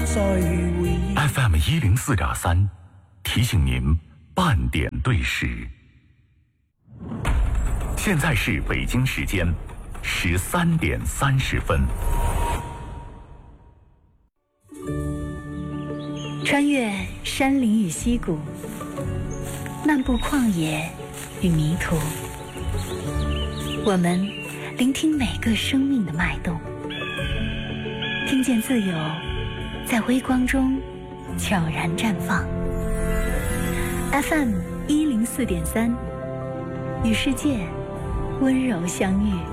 FM 104.3，提醒您半点对时。现在是北京时间13点30分。 穿越山林与溪谷，漫步旷野与迷途，我们聆听每个生命的脉动，听见自由在微光中悄然绽放。FM 104.3，与世界温柔相遇。